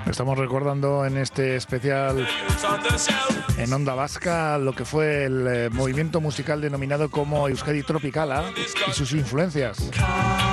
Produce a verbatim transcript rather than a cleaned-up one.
Estamos recordando en este especial en Onda Vasca lo que fue el eh, movimiento musical denominado como Euskadi Tropicala y sus influencias.